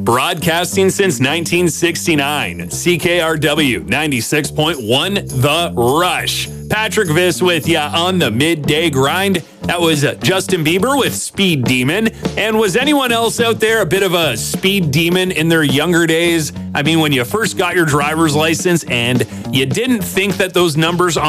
Broadcasting since 1969, CKRW 96.1 The Rush. Patrick Viss with ya on the midday grind. That was Justin Bieber with Speed Demon. And was anyone else out there a bit of a speed demon in their younger days? I mean, when you first got your driver's license and you didn't think that those numbers